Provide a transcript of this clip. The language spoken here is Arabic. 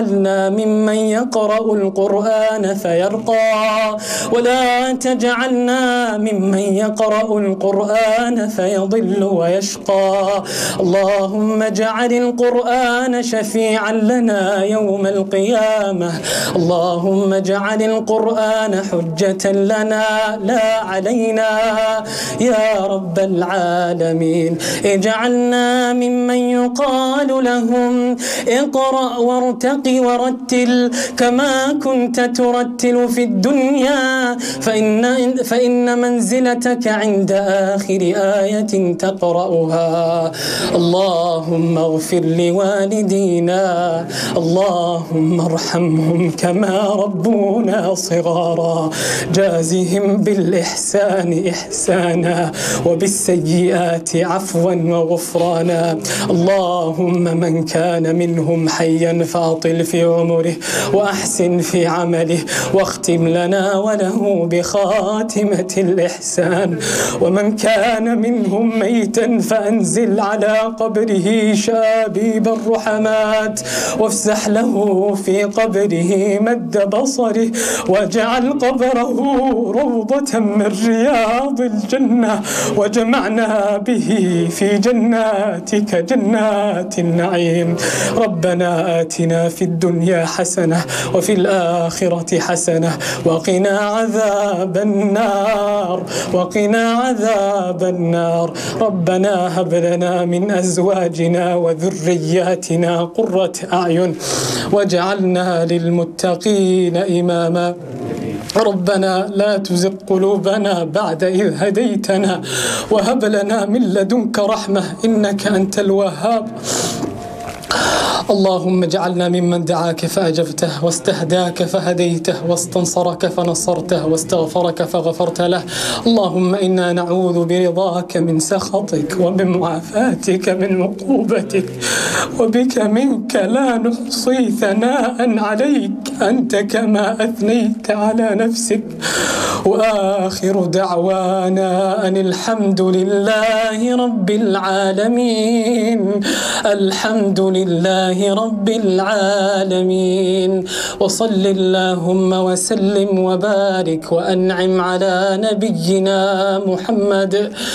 تجعلنا ممن يقرأ القرآن فيرقى، ولا تجعلنا ممن يقرأ القرآن فيضل ويشقى. اللهم اجعل القرآن شفيعا لنا يوم القيامة. اللهم اجعل القرآن حجة لنا لا علينا يا رب العالمين. اجعلنا ممن يقال لهم اقرأ وارتق ورتل كما كنت ترتل في الدنيا، فإن منزلتك عند آخر آية تقرأها. اللهم اغفر لوالدينا، اللهم ارحمهم كما ربونا صغارا، جازهم بالإحسان إحسانا وبالسيئات عفوا وغفرانا. اللهم من كان منهم حيا فاطل في عمره وأحسن في عمله، واختم لنا وله بخاتمة الإحسان. ومن كان منهم ميتا فأنزل على قبره شابيب الرحمات، وافسح له في قبره مد بصره، واجعل قبره روضة من رياض الجنة، وجمعنا به في جناتك جنات النعيم. ربنا آتنا في الدنيا حسنة وفي الآخرة حسنة وقنا عذاب النار، وقنا عذاب النار. ربنا هب لنا من أزواجنا وذرياتنا قرة أعين واجعلنا للمتقين إماما. ربنا لا تزغ قلوبنا بعد إذ هديتنا وهب لنا من لدنك رحمة إنك أنت الوهاب. اللهم اجعلنا ممن دعاك فأجبته، واستهداك فهديته، واستنصرك فنصرته، واستغفرك فغفرت له. اللهم إنا نعوذ برضاك من سخطك، وبمعافاتك من عقوبتك، وبك منك لا نحصي ثناء عليك أنت كما أثنيت على نفسك. وآخر دعوانا أن الحمد لله رب العالمين. الحمد لله رب العالمين. وصل اللهم وسلم وبارك وأنعم على نبينا محمد